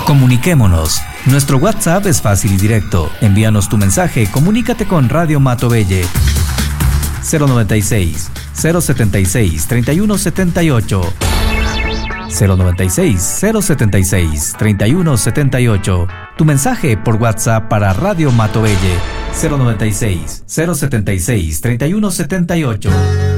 Comuniquémonos. Nuestro WhatsApp es fácil y directo. Envíanos tu mensaje, comunícate con Radio Matobelle. 096 076 3178 096 076 3178. Tu mensaje por WhatsApp para Radio Matobelle. 096 076 3178.